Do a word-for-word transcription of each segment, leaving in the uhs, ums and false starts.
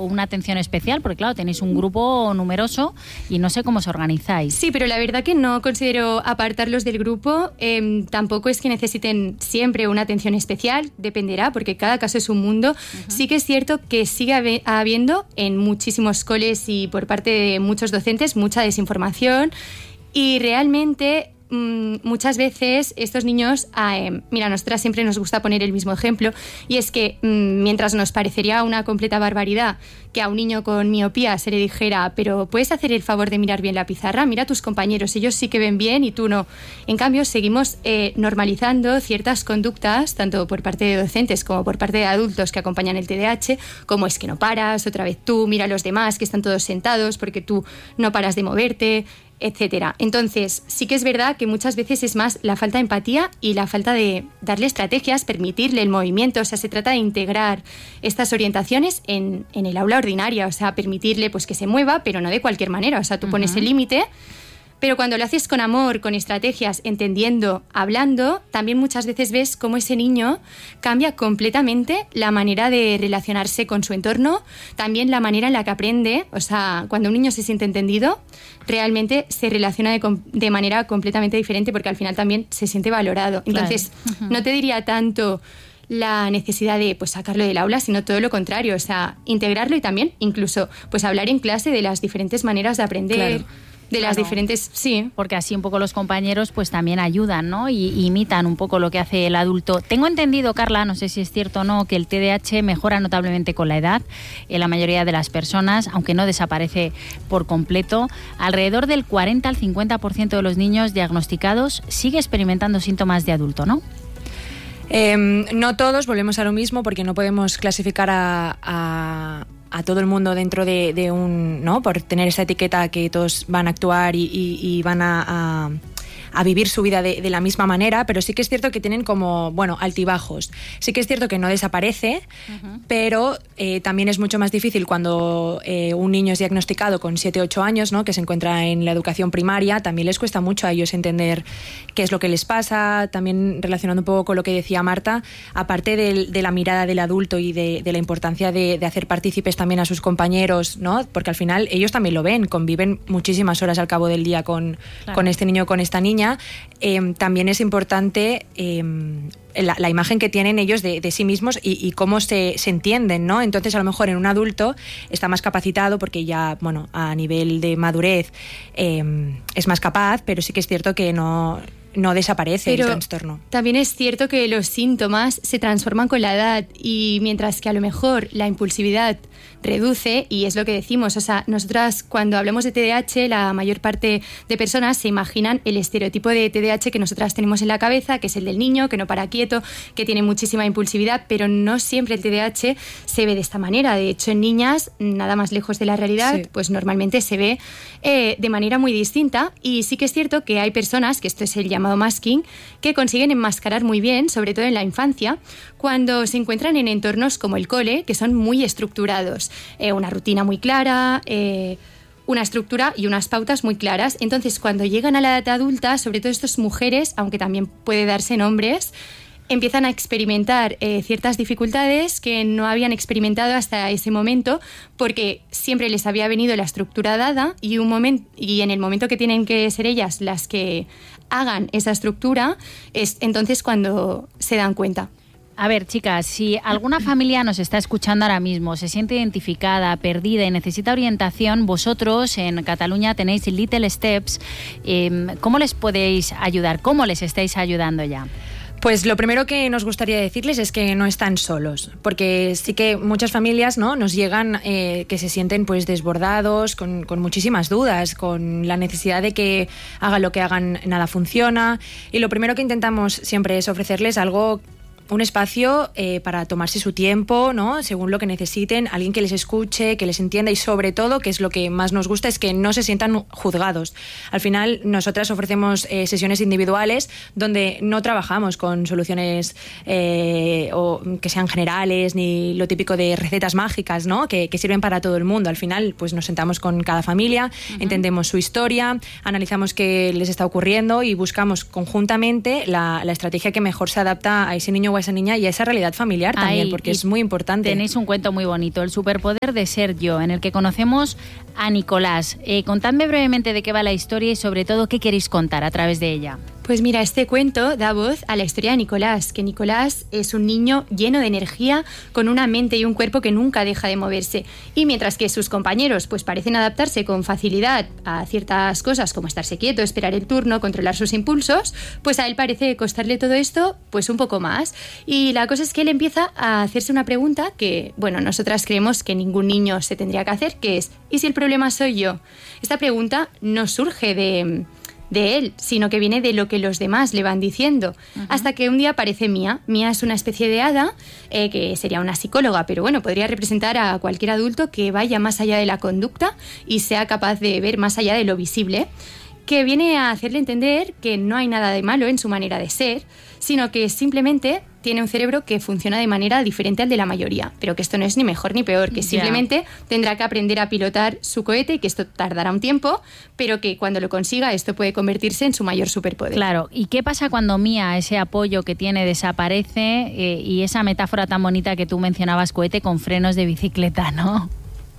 una atención especial? Porque claro, tenéis un grupo numeroso y no sé cómo os organizáis. Sí, pero la verdad que no considero apartarlos del grupo. Eh, tampoco es que necesiten siempre una atención especial, dependerá, porque cada caso es un mundo. Uh-huh. Sí que es cierto que sigue habiendo en muchísimos coles y por parte de muchos docentes mucha desinformación y realmente muchas veces estos niños, eh, mira, a nosotras siempre nos gusta poner el mismo ejemplo, y es que mmm, mientras nos parecería una completa barbaridad que a un niño con miopía se le dijera, pero puedes hacer el favor de mirar bien la pizarra, mira a tus compañeros, ellos sí que ven bien y tú no. En cambio, seguimos eh, normalizando ciertas conductas, tanto por parte de docentes como por parte de adultos que acompañan el T D A H, como es que no paras, otra vez tú, mira a los demás que están todos sentados porque tú no paras de moverte, etcétera. Entonces, sí que es verdad que muchas veces es más la falta de empatía y la falta de darle estrategias, permitirle el movimiento. O sea, se trata de integrar estas orientaciones en, en el aula ordinaria. O sea, permitirle pues que se mueva, pero no de cualquier manera. O sea, tú uh-huh. pones el límite, pero cuando lo haces con amor, con estrategias, entendiendo, hablando, también muchas veces ves cómo ese niño cambia completamente la manera de relacionarse con su entorno, también la manera en la que aprende. O sea, cuando un niño se siente entendido, realmente se relaciona de, de manera completamente diferente porque al final también se siente valorado. Entonces, claro. uh-huh. no te diría tanto la necesidad de pues sacarlo del aula, sino todo lo contrario, o sea, integrarlo y también incluso pues hablar en clase de las diferentes maneras de aprender. Claro. De las claro, diferentes, sí. Porque así un poco los compañeros pues también ayudan, ¿no? Y, y imitan un poco lo que hace el adulto. Tengo entendido, Carla, no sé si es cierto o no, que el T D A H mejora notablemente con la edad en la mayoría de las personas, aunque no desaparece por completo. Alrededor del cuarenta al cincuenta por ciento de los niños diagnosticados sigue experimentando síntomas de adulto, ¿no? Eh, no todos, volvemos a lo mismo, porque no podemos clasificar a... a... a todo el mundo dentro de, de un, ¿no? Por tener esa etiqueta que todos van a actuar y, y, y van a, a, a vivir su vida de, de la misma manera, pero sí que es cierto que tienen como, bueno, altibajos. Sí que es cierto que no desaparece, uh-huh. pero eh, también es mucho más difícil cuando eh, un niño es diagnosticado con siete u ocho años, ¿no? Que se encuentra en la educación primaria, también les cuesta mucho a ellos entender qué es lo que les pasa, también relacionando un poco con lo que decía Marta, aparte de, de la mirada del adulto y de, de la importancia de, de hacer partícipes también a sus compañeros, ¿no? Porque al final ellos también lo ven, conviven muchísimas horas al cabo del día con, claro. con este niño o con esta niña. Eh, también es importante eh, la, la imagen que tienen ellos de, de sí mismos y, y cómo se, se entienden, ¿no? Entonces, a lo mejor en un adulto está más capacitado porque ya, bueno, a nivel de madurez eh, es más capaz, pero sí que es cierto que no... no desaparece pero el trastorno. También es cierto que los síntomas se transforman con la edad y mientras que a lo mejor la impulsividad reduce, y es lo que decimos, o sea, nosotras cuando hablamos de T D A H, la mayor parte de personas se imaginan el estereotipo de T D A H que nosotras tenemos en la cabeza, que es el del niño, que no para quieto, que tiene muchísima impulsividad, pero no siempre el T D A H se ve de esta manera. De hecho, en niñas, nada más lejos de la realidad, sí. pues normalmente se ve eh, de manera muy distinta, y sí que es cierto que hay personas, que esto es el llamado masking, que consiguen enmascarar muy bien, sobre todo en la infancia, cuando se encuentran en entornos como el cole, que son muy estructurados. Eh, una rutina muy clara, eh, una estructura y unas pautas muy claras. Entonces, cuando llegan a la edad adulta, sobre todo estas mujeres, aunque también puede darse en hombres, empiezan a experimentar eh, ciertas dificultades que no habían experimentado hasta ese momento, porque siempre les había venido la estructura dada y, un momento, y en el momento que tienen que ser ellas las que hagan esa estructura, es entonces cuando se dan cuenta. A ver, chicas, si alguna familia nos está escuchando ahora mismo, se siente identificada, perdida y necesita orientación, vosotros en Cataluña tenéis Little Steps. Eh, ¿Cómo les podéis ayudar? ¿Cómo les estáis ayudando ya? Pues lo primero que nos gustaría decirles es que no están solos, porque sí que muchas familias, ¿no?, nos llegan eh, que se sienten pues desbordados, con, con muchísimas dudas, con la necesidad de que hagan lo que hagan, nada funciona, y lo primero que intentamos siempre es ofrecerles algo, un espacio eh, para tomarse su tiempo, ¿no?, según lo que necesiten, alguien que les escuche, que les entienda, y sobre todo, que es lo que más nos gusta, es que no se sientan juzgados. Al final, nosotras ofrecemos eh, sesiones individuales donde no trabajamos con soluciones eh, o que sean generales, ni lo típico de recetas mágicas, ¿no?, que, que sirven para todo el mundo. Al final, pues nos sentamos con cada familia, uh-huh. entendemos su historia, analizamos qué les está ocurriendo y buscamos conjuntamente la, la estrategia que mejor se adapta a ese niño o a esa niña y a esa realidad familiar también, Ay, porque es muy importante. Tenéis un cuento muy bonito, El superpoder de ser yo, en el que conocemos a Nicolás. Eh, contadme brevemente de qué va la historia y sobre todo qué queréis contar a través de ella. Pues mira, este cuento da voz a la historia de Nicolás, que Nicolás es un niño lleno de energía, con una mente y un cuerpo que nunca deja de moverse. Y mientras que sus compañeros pues parecen adaptarse con facilidad a ciertas cosas como estarse quieto, esperar el turno, controlar sus impulsos, pues a él parece costarle todo esto pues un poco más. Y la cosa es que él empieza a hacerse una pregunta que, bueno, nosotras creemos que ningún niño se tendría que hacer, que es ¿y si el problema soy yo? Esta pregunta no surge de... de él, sino que viene de lo que los demás le van diciendo. Uh-huh. Hasta que un día aparece Mía. Mía es una especie de hada, eh, que sería una psicóloga, pero bueno, podría representar a cualquier adulto que vaya más allá de la conducta y sea capaz de ver más allá de lo visible, que viene a hacerle entender que no hay nada de malo en su manera de ser, sino que simplemente tiene un cerebro que funciona de manera diferente al de la mayoría, pero que esto no es ni mejor ni peor, que simplemente yeah. tendrá que aprender a pilotar su cohete y que esto tardará un tiempo, pero que cuando lo consiga esto puede convertirse en su mayor superpoder. Claro, ¿y qué pasa cuando Mía, ese apoyo que tiene, desaparece eh, y esa metáfora tan bonita que tú mencionabas, cohete con frenos de bicicleta, ¿no?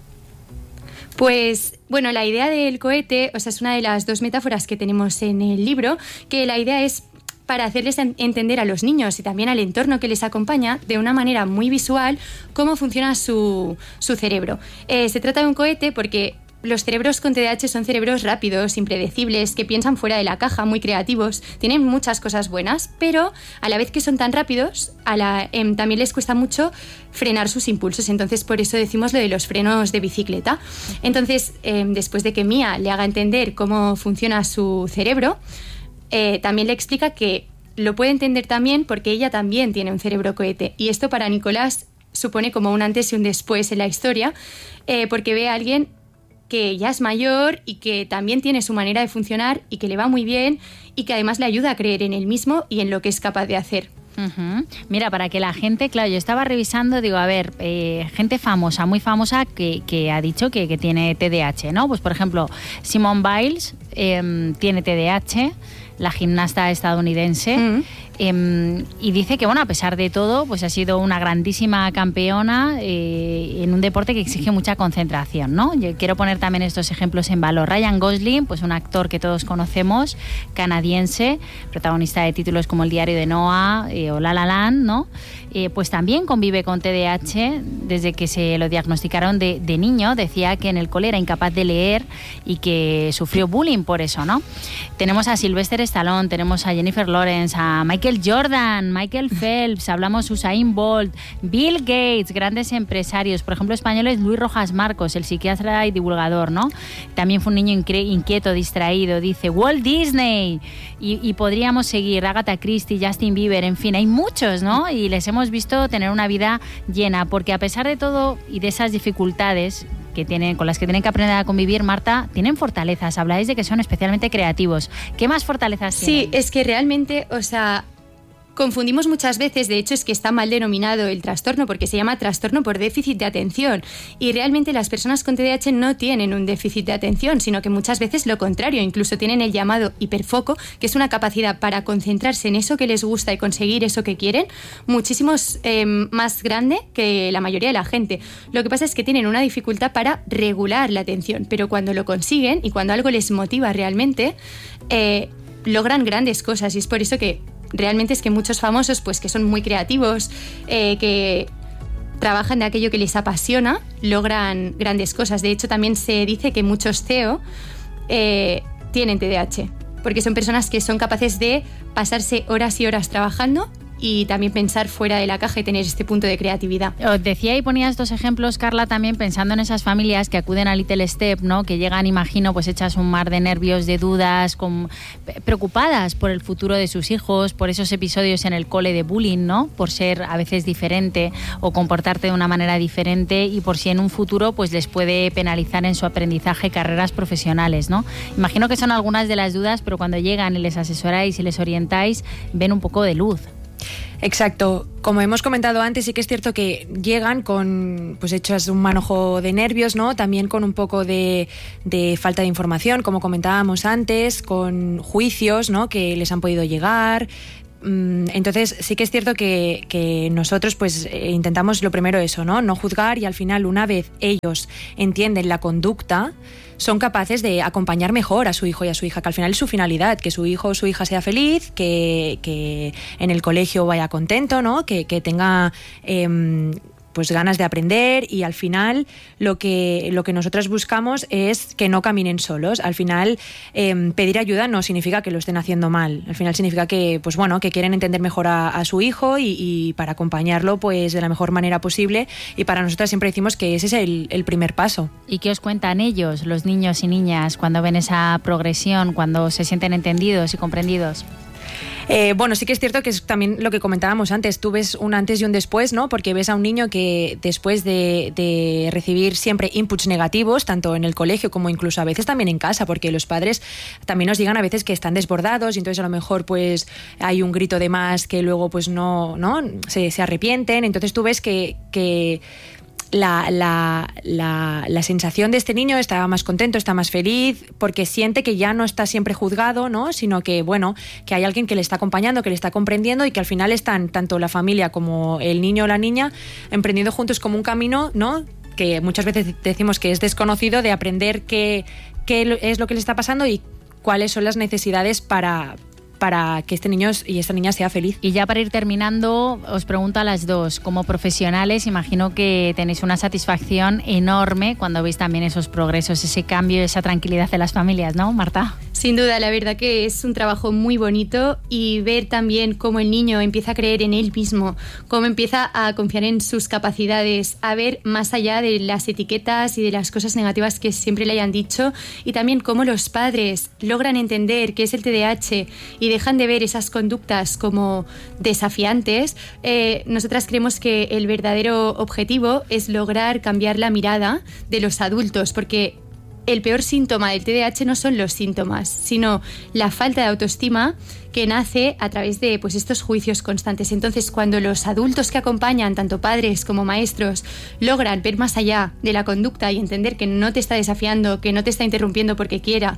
Pues, bueno, la idea del cohete, o sea, es una de las dos metáforas que tenemos en el libro, que la idea es para hacerles entender a los niños y también al entorno que les acompaña de una manera muy visual cómo funciona su, su cerebro. Eh, se trata de un cohete porque los cerebros con T D A H son cerebros rápidos, impredecibles, que piensan fuera de la caja, muy creativos, tienen muchas cosas buenas, pero a la vez que son tan rápidos, a la, eh, también les cuesta mucho frenar sus impulsos, entonces por eso decimos lo de los frenos de bicicleta. Entonces, eh, después de que Mía le haga entender cómo funciona su cerebro, Eh, también le explica que lo puede entender también porque ella también tiene un cerebro cohete. Y esto para Nicolás supone como un antes y un después en la historia, eh, porque ve a alguien que ya es mayor y que también tiene su manera de funcionar y que le va muy bien y que además le ayuda a creer en él mismo y en lo que es capaz de hacer. Uh-huh. Mira, para que la gente, claro, yo estaba revisando, digo, a ver, eh, gente famosa, muy famosa que, que ha dicho que, que tiene T D A H, ¿no? Pues por ejemplo, Simone Biles eh, tiene T D A H, la gimnasta estadounidense, mm. eh, y dice que, bueno, a pesar de todo, pues ha sido una grandísima campeona eh, en un deporte que exige mucha concentración, ¿no? Yo quiero poner también estos ejemplos en valor. Ryan Gosling, pues un actor que todos conocemos, canadiense, protagonista de títulos como El diario de Noah eh, o La La Land, ¿no? Eh, pues también convive con T D A H desde que se lo diagnosticaron de, de niño. Decía que en el cole era incapaz de leer y que sufrió bullying por eso, ¿no? Tenemos a Sylvester Stallone, tenemos a Jennifer Lawrence, a Michael Jordan, Michael Phelps, hablamos Usain Bolt, Bill Gates, grandes empresarios, por ejemplo españoles, Luis Rojas Marcos, el psiquiatra y divulgador, ¿no? También fue un niño inquieto, distraído, dice Walt Disney, y, y podríamos seguir, Agatha Christie, Justin Bieber, en fin, hay muchos, ¿no? Y les hemos visto tener una vida llena, porque a pesar de todo y de esas dificultades que tienen, con las que tienen que aprender a convivir, Marta, tienen fortalezas. Habláis de que son especialmente creativos. ¿Qué más fortalezas tienen? Sí, es que realmente, o sea, confundimos muchas veces, de hecho es que está mal denominado el trastorno porque se llama trastorno por déficit de atención y realmente las personas con T D A H no tienen un déficit de atención, sino que muchas veces lo contrario, incluso tienen el llamado hiperfoco, que es una capacidad para concentrarse en eso que les gusta y conseguir eso que quieren, muchísimo eh, más grande que la mayoría de la gente. Lo que pasa es que tienen una dificultad para regular la atención, pero cuando lo consiguen y cuando algo les motiva realmente, eh, logran grandes cosas y es por eso que realmente es que muchos famosos, pues que son muy creativos, eh, que trabajan de aquello que les apasiona, logran grandes cosas. De hecho, también se dice que muchos C E O eh, tienen T D A H, porque son personas que son capaces de pasarse horas y horas trabajando y también pensar fuera de la caja y tener este punto de creatividad. Os decía y ponía estos ejemplos, Carla, también pensando en esas familias que acuden a Little Step, ¿no? Que llegan, imagino, pues hechas un mar de nervios, de dudas, con, preocupadas por el futuro de sus hijos, por esos episodios en el cole de bullying, ¿no? Por ser a veces diferente o comportarte de una manera diferente y por si en un futuro pues les puede penalizar en su aprendizaje, carreras profesionales, ¿no? Imagino que son algunas de las dudas, pero cuando llegan y les asesoráis y les orientáis, ven un poco de luz. Exacto. Como hemos comentado antes, sí que es cierto que llegan con, pues hechas un manojo de nervios, ¿no? También con un poco de, de falta de información, como comentábamos antes, con juicios, ¿no? Que les han podido llegar. Entonces sí que es cierto que, que nosotros pues eh, intentamos lo primero eso, ¿no? No juzgar, y al final, una vez ellos entienden la conducta, son capaces de acompañar mejor a su hijo y a su hija, que al final es su finalidad, que su hijo o su hija sea feliz, que, que en el colegio vaya contento, ¿no? Que, que tenga eh, pues ganas de aprender, y al final lo que, lo que nosotras buscamos es que no caminen solos. Al final eh, pedir ayuda no significa que lo estén haciendo mal, al final significa que, pues bueno, que quieren entender mejor a, a su hijo, y, y para acompañarlo pues de la mejor manera posible, y para nosotras siempre decimos que ese es el, el primer paso. ¿Y qué os cuentan ellos, los niños y niñas, cuando ven esa progresión, cuando se sienten entendidos y comprendidos? Eh, bueno, sí que es cierto que es también lo que comentábamos antes, tú ves un antes y un después, ¿no? Porque ves a un niño que después de, de recibir siempre inputs negativos, tanto en el colegio como incluso a veces también en casa, porque los padres también nos digan a veces que están desbordados, y entonces a lo mejor pues hay un grito de más que luego pues no, ¿no? Se, se arrepienten, entonces tú ves que... que La, la, la, la sensación de este niño está más contento, está más feliz, porque siente que ya no está siempre juzgado, ¿no? Sino que, bueno, que hay alguien que le está acompañando, que le está comprendiendo, y que al final están tanto la familia como el niño o la niña emprendiendo juntos como un camino, ¿no? Que muchas veces decimos que es desconocido, de aprender qué, qué es lo que le está pasando y cuáles son las necesidades para... para que este niño y esta niña sea feliz. Y ya para ir terminando, os pregunto a las dos, como profesionales, imagino que tenéis una satisfacción enorme cuando veis también esos progresos, ese cambio, esa tranquilidad de las familias, ¿no, Marta? Sin duda, la verdad que es un trabajo muy bonito, y ver también cómo el niño empieza a creer en él mismo, cómo empieza a confiar en sus capacidades, a ver más allá de las etiquetas y de las cosas negativas que siempre le hayan dicho, y también cómo los padres logran entender qué es el T D A H y dejan de ver esas conductas como desafiantes. Eh, nosotras creemos que el verdadero objetivo es lograr cambiar la mirada de los adultos, porque el peor síntoma del T D A H no son los síntomas, sino la falta de autoestima que nace a través de pues, estos juicios constantes. Entonces, cuando los adultos que acompañan, tanto padres como maestros, logran ver más allá de la conducta y entender que no te está desafiando, que no te está interrumpiendo porque quiera,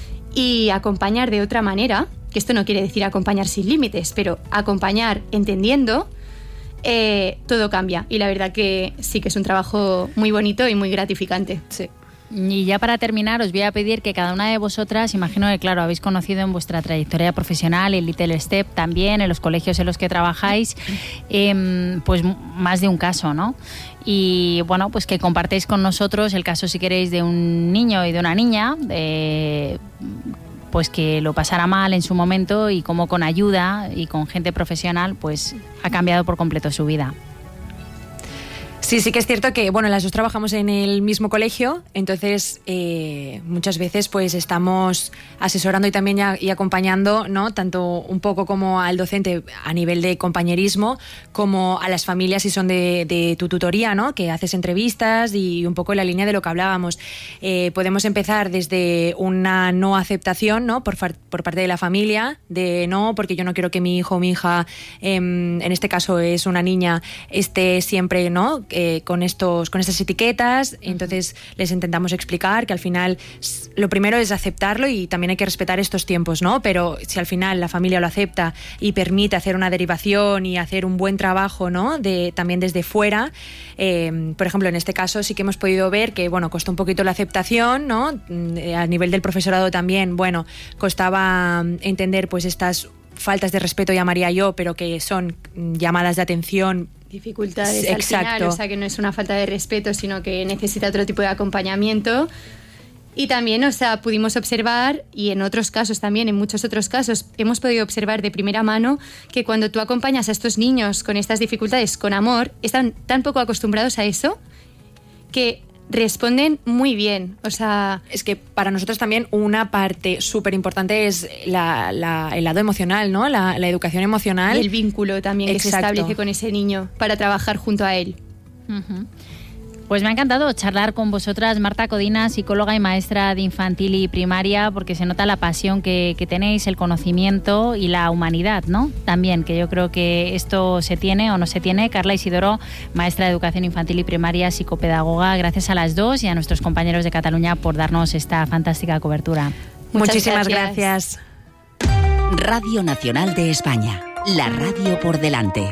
y acompañar de otra manera, que esto no quiere decir acompañar sin límites, pero acompañar entendiendo, eh, todo cambia. Y la verdad que sí que es un trabajo muy bonito y muy gratificante. Sí. Y ya para terminar, os voy a pedir que cada una de vosotras, imagino que claro, habéis conocido en vuestra trayectoria profesional, en Little Step también, en los colegios en los que trabajáis, eh, pues más de un caso, ¿no? Y bueno, pues que compartéis con nosotros el caso, si queréis, de un niño y de una niña, de... pues que lo pasara mal en su momento, y cómo con ayuda y con gente profesional pues ha cambiado por completo su vida. Sí, sí que es cierto que, bueno, las dos trabajamos en el mismo colegio, entonces eh, muchas veces pues estamos asesorando y también ya, y acompañando, ¿no? Tanto un poco como al docente a nivel de compañerismo, como a las familias si son de, de tu tutoría, ¿no? Que haces entrevistas y un poco en la línea de lo que hablábamos. Eh, podemos empezar desde una no aceptación, ¿no? Por, far, por parte de la familia, de no, porque yo no quiero que mi hijo o mi hija, eh, en este caso es una niña, esté siempre, ¿no? Eh, con estos con estas etiquetas. Entonces les intentamos explicar que al final lo primero es aceptarlo, y también hay que respetar estos tiempos, ¿no? Pero si al final la familia lo acepta y permite hacer una derivación y hacer un buen trabajo, ¿no? De, también desde fuera, eh, por ejemplo, en este caso sí que hemos podido ver que, bueno, costó un poquito la aceptación, ¿no? A nivel del profesorado también, bueno, costaba entender pues estas faltas de respeto, llamaría yo, pero que son llamadas de atención. Dificultades Exacto. al final, o sea que no es una falta de respeto, sino que necesita otro tipo de acompañamiento. Y también, o sea, pudimos observar, y en otros casos también, en muchos otros casos, hemos podido observar de primera mano que cuando tú acompañas a estos niños con estas dificultades con amor, están tan poco acostumbrados a eso que responden muy bien. O sea, es que para nosotros también una parte súper importante es la, la, el lado emocional, ¿no? La, la educación emocional. Y el vínculo también. Exacto. Que se establece con ese niño para trabajar junto a él. Uh-huh. Pues me ha encantado charlar con vosotras, Marta Codina, psicóloga y maestra de infantil y primaria, porque se nota la pasión que, que tenéis, el conocimiento y la humanidad, ¿no? También, que yo creo que esto se tiene o no se tiene. Carla Isidoro, maestra de educación infantil y primaria, psicopedagoga, gracias a las dos y a nuestros compañeros de Cataluña por darnos esta fantástica cobertura. Muchas Muchísimas gracias. gracias. Radio Nacional de España. la radio por delante.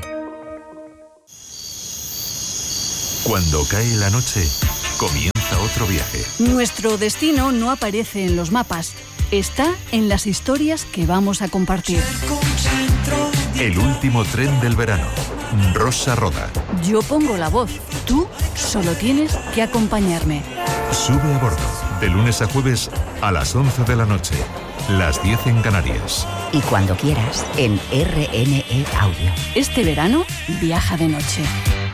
Cuando cae la noche, comienza otro viaje. Nuestro destino no aparece en los mapas, está en las historias que vamos a compartir. El último tren del verano. Rosa Roda. Yo pongo la voz, tú solo tienes que acompañarme. Sube a bordo, de lunes a jueves a las once de la noche, las diez en Canarias. Y cuando quieras, en R N E Audio. Este verano, viaja de noche.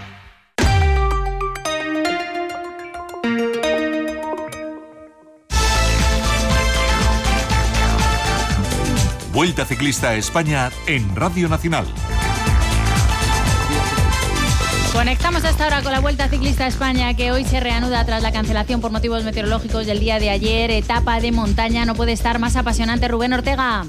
Vuelta Ciclista a España en Radio Nacional. Conectamos hasta ahora con la Vuelta Ciclista a España, que hoy se reanuda tras la cancelación por motivos meteorológicos del día de ayer. Etapa de montaña, no puede estar más apasionante. Rubén Ortega.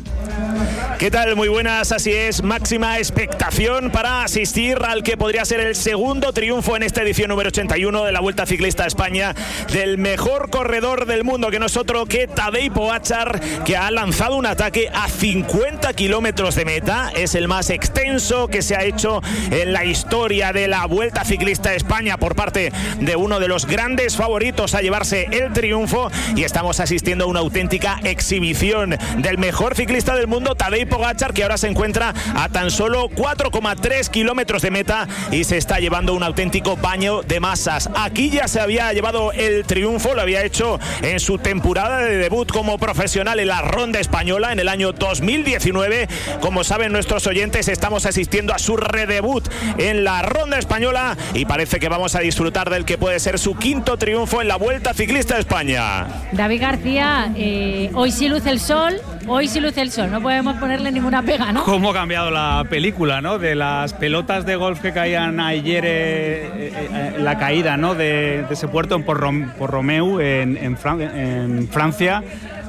¿Qué tal? Muy buenas, así es, máxima expectación para asistir al que podría ser el segundo triunfo en esta edición número ochenta y uno de la Vuelta Ciclista a España, del mejor corredor del mundo, que no es otro que Tadej Pogačar, que ha lanzado un ataque a cincuenta kilómetros de meta. Es el más extenso que se ha hecho en la historia de la Vuelta Ciclista a España por parte de uno de los grandes favoritos a llevarse el triunfo, y estamos asistiendo a una auténtica exhibición del mejor ciclista del mundo, Tadej Pogačar, que ahora se encuentra a tan solo cuatro coma tres kilómetros de meta y se está llevando un auténtico baño de masas. Aquí ya se había llevado el triunfo, lo había hecho en su temporada de debut como profesional en la Ronda Española en el año dos mil diecinueve. Como saben nuestros oyentes, estamos asistiendo a su redebut en la Ronda Española y parece que vamos a disfrutar del que puede ser su quinto triunfo en la Vuelta Ciclista a España. David García, eh, hoy sí luce el sol, hoy sí luce el sol, no podemos ponerle ninguna pega, ¿no? ¿Cómo ha cambiado la película, ¿no? De las pelotas de golf que caían ayer, eh, eh, la caída, ¿no? de, de ese puerto en Port-Romeu, en, en, Fran- en Francia,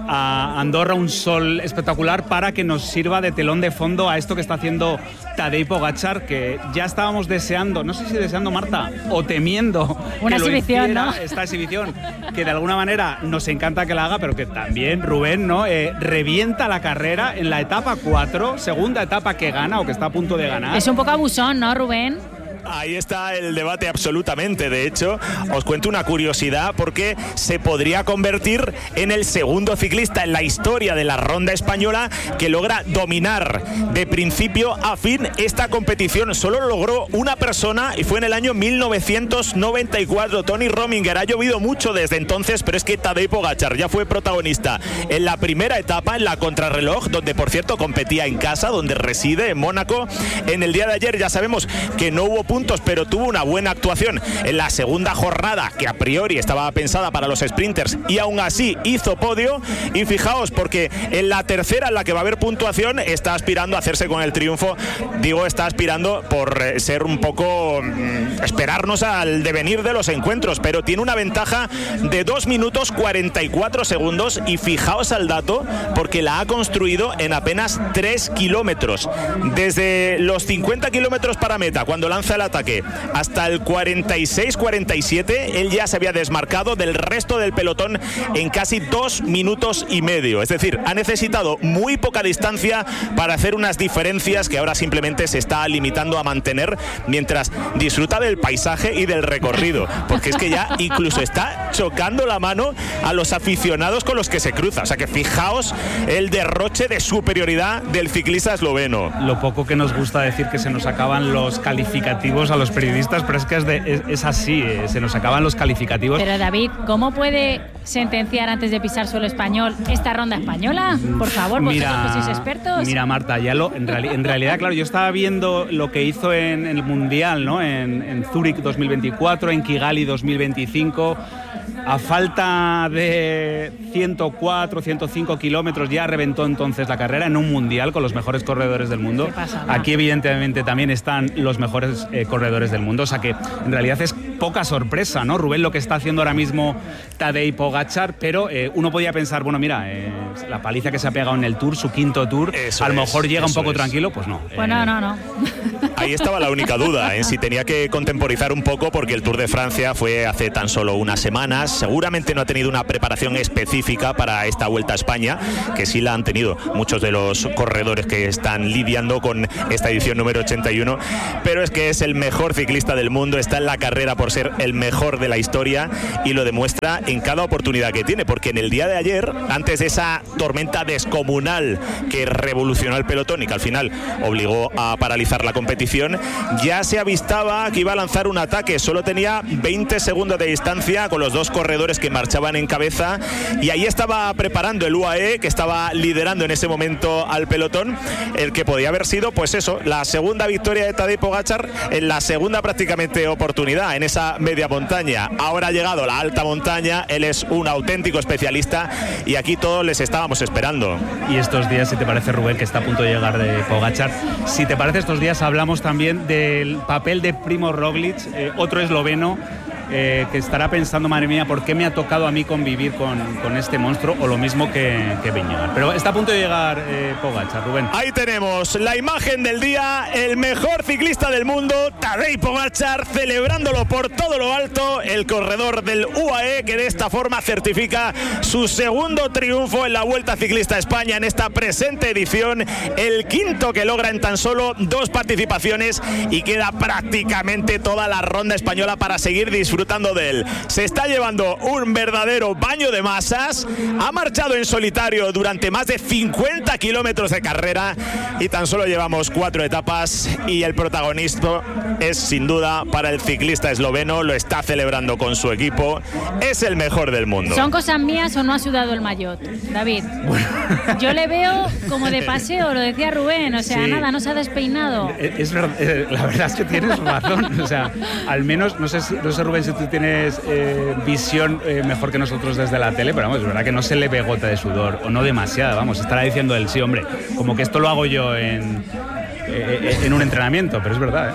a Andorra, un sol espectacular para que nos sirva de telón de fondo a esto que está haciendo Tadej Pogačar, que ya estábamos deseando, no sé si deseando, Marta, o temiendo una que exhibición, lo hiciera, ¿no? Esta exhibición, que de alguna manera nos encanta que la haga, pero que también Rubén, ¿no? Eh, revienta la carrera en la etapa cuatro, segunda etapa que gana o que está a punto de ganar. Es un poco abusón, ¿no, Rubén? Ahí está el debate absolutamente. De hecho, os cuento una curiosidad, porque se podría convertir en el segundo ciclista en la historia de la Ronda Española que logra dominar de principio a fin esta competición. Solo lo logró una persona y fue en el año mil novecientos noventa y cuatro, Tony Rominger. Ha llovido mucho desde entonces, pero es que Tadej Pogačar ya fue protagonista en la primera etapa, en la contrarreloj, donde por cierto competía en casa, donde reside, en Mónaco. En el día de ayer ya sabemos que no hubo puntos, pero tuvo una buena actuación en la segunda jornada, que a priori estaba pensada para los sprinters, y aún así hizo podio. Y fijaos, porque en la tercera, en la que va a haber puntuación, está aspirando a hacerse con el triunfo. Digo, está aspirando por ser un poco mmm, esperarnos al devenir de los encuentros, pero tiene una ventaja de dos minutos cuarenta y cuatro segundos, y fijaos al dato, porque la ha construido en apenas tres kilómetros. Desde los cincuenta kilómetros para meta, cuando lanza el ataque, hasta el cuarenta y seis cuarenta y siete, él ya se había desmarcado del resto del pelotón en casi dos minutos y medio. Es decir, ha necesitado muy poca distancia para hacer unas diferencias que ahora simplemente se está limitando a mantener mientras disfruta del paisaje y del recorrido, porque es que ya incluso está chocando la mano a los aficionados con los que se cruza. O sea que fijaos el derroche de superioridad del ciclista esloveno. Lo poco que nos gusta decir que se nos acaban los calificativos a los periodistas, pero es que es, de, es, es así, eh, se nos acaban los calificativos. Pero David, ¿cómo puede sentenciar antes de pisar suelo español esta Ronda Española? Por favor, vosotros que sois expertos. Mira, Marta, ya lo, en, reali- en realidad, claro, yo estaba viendo lo que hizo en, en el Mundial, ¿no? En, en Zúrich dos mil veinticuatro, en Kigali dos mil veinticinco. A falta de ciento cuatro, ciento cinco kilómetros ya reventó entonces la carrera en un mundial con los mejores corredores del mundo. Aquí evidentemente también están los mejores eh, corredores del mundo, o sea que en realidad es poca sorpresa, ¿no? Rubén, lo que está haciendo ahora mismo Tadej Pogačar, pero eh, uno podía pensar, bueno, mira, eh, la paliza que se ha pegado en el Tour, su quinto Tour, eso a lo es, mejor llega un poco es. tranquilo, pues no. Pues no, no, no. Ahí estaba la única duda, en ¿eh? si tenía que contemporizar un poco, porque el Tour de Francia fue hace tan solo unas semanas. Seguramente no ha tenido una preparación específica para esta Vuelta a España, que sí la han tenido muchos de los corredores que están lidiando con esta edición número ochenta y uno, pero es que es el mejor ciclista del mundo, está en la carrera por ser el mejor de la historia y lo demuestra en cada oportunidad que tiene, porque en el día de ayer, antes de esa tormenta descomunal que revolucionó el pelotón y que al final obligó a paralizar la competición, ya se avistaba que iba a lanzar un ataque. Solo tenía veinte segundos de distancia con los dos corredores que marchaban en cabeza, y ahí estaba preparando el U A E, que estaba liderando en ese momento al pelotón, el que podía haber sido, pues eso, la segunda victoria de Tadej Pogačar en la segunda prácticamente oportunidad en esa media montaña. Ahora ha llegado la alta montaña, él es un auténtico especialista y aquí todos les estábamos esperando. Y estos días, si te parece, Rubén, que está a punto de llegar de Pogačar, si te parece, estos días hablamos también del papel de Primož Roglič, eh, otro esloveno, Eh, que estará pensando, madre mía, ¿por qué me ha tocado a mí convivir con, con este monstruo? O lo mismo que, que Vingegaard. Pero está a punto de llegar eh, Pogačar, Rubén. Ahí tenemos la imagen del día, el mejor ciclista del mundo, Tadej Pogačar, celebrándolo por todo lo alto, el corredor del U A E, que de esta forma certifica su segundo triunfo en la Vuelta Ciclista a España en esta presente edición, el quinto que logra en tan solo dos participaciones, y queda prácticamente toda la ronda española para seguir disfrutando de él. Se está llevando un verdadero baño de masas, ha marchado en solitario durante más de cincuenta kilómetros de carrera y tan solo llevamos cuatro etapas, y el protagonista es sin duda para el ciclista esloveno, lo está celebrando con su equipo, es el mejor del mundo. ¿Son cosas mías o no ha sudado el maillot, David? Bueno. Yo le veo como de paseo, lo decía Rubén, o sea, sí. Nada, no se ha despeinado. Es, es, la verdad es que tienes razón, o sea, al menos, no sé, si, no sé Rubén, si tú tienes eh, visión eh, mejor que nosotros desde la tele, pero vamos, es verdad que no se le ve gota de sudor, o no demasiada, vamos, estará diciendo él, sí, hombre, como que esto lo hago yo en, eh, en un entrenamiento, pero es verdad, ¿eh?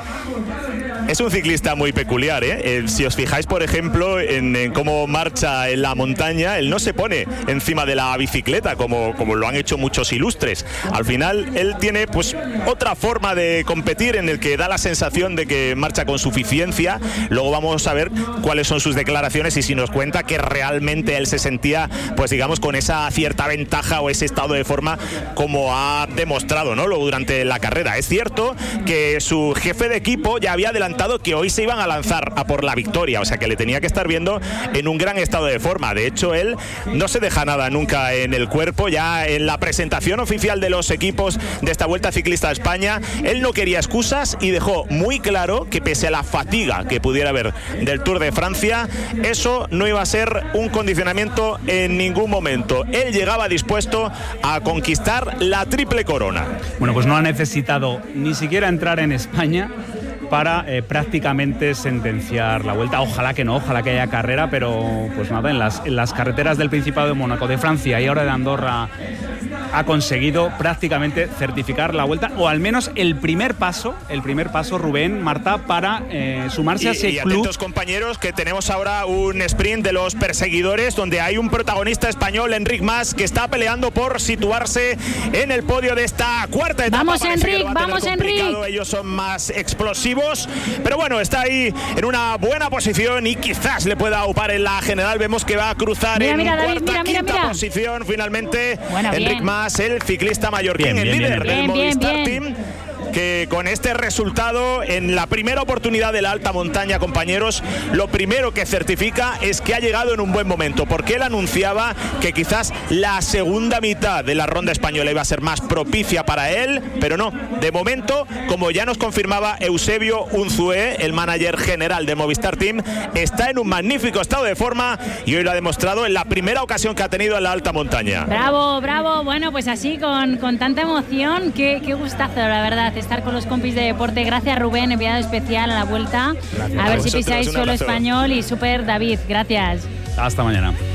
Es un ciclista muy peculiar, ¿eh? Eh, si os fijáis, por ejemplo, en, en cómo marcha en la montaña, él no se pone encima de la bicicleta como, como lo han hecho muchos ilustres. Al final, él tiene pues otra forma de competir en el que da la sensación de que marcha con suficiencia. Luego vamos a ver cuáles son sus declaraciones y si nos cuenta que realmente él se sentía, pues digamos, con esa cierta ventaja o ese estado de forma como ha demostrado, ¿no? Luego durante la carrera. Es cierto que su jefe de equipo ya había adelantado que hoy se iban a lanzar a por la victoria, o sea que le tenía que estar viendo en un gran estado de forma. De hecho, él no se deja nada nunca en el cuerpo. Ya en la presentación oficial de los equipos de esta Vuelta Ciclista a España, él no quería excusas y dejó muy claro que pese a la fatiga que pudiera haber del Tour de Francia, eso no iba a ser un condicionamiento en ningún momento. Él llegaba dispuesto a conquistar la triple corona. Bueno, pues no ha necesitado ni siquiera entrar en España para eh, prácticamente sentenciar la Vuelta. Ojalá que no, ojalá que haya carrera, pero pues nada, en las, en las carreteras del Principado de Mónaco, de Francia y ahora de Andorra ha conseguido prácticamente certificar la Vuelta, o al menos el primer paso, el primer paso, Rubén, Marta, para eh, sumarse y, a ese y club. Atentos, compañeros, que tenemos ahora un sprint de los perseguidores donde hay un protagonista español, Enric Mas, que está peleando por situarse en el podio de esta cuarta etapa. Vamos, Parece Enric, vamos, Enric. Ellos son más explosivos, pero bueno, está ahí en una buena posición y quizás le pueda upar en la general. Vemos que va a cruzar mira, en mira, cuarta, David, mira, quinta mira, mira. posición finalmente. Bueno, Enric bien. Mas, el ciclista mallorquín, Bien, el bien, líder bien, del bien, Movistar bien. Team, que con este resultado en la primera oportunidad de la alta montaña, compañeros, lo primero que certifica es que ha llegado en un buen momento, porque él anunciaba que quizás la segunda mitad de la ronda española iba a ser más propicia para él, pero no, de momento, como ya nos confirmaba Eusebio Unzué, el manager general de Movistar Team, está en un magnífico estado de forma y hoy lo ha demostrado en la primera ocasión que ha tenido en la alta montaña. Bravo, bravo, bueno, pues así con, con tanta emoción, qué, qué gustazo, la verdad, estar con los compis de deporte. Gracias, Rubén, enviado especial a la Vuelta. Gracias. A ver si vosotros, pisáis un suelo abrazo. español y súper David, gracias. Hasta mañana.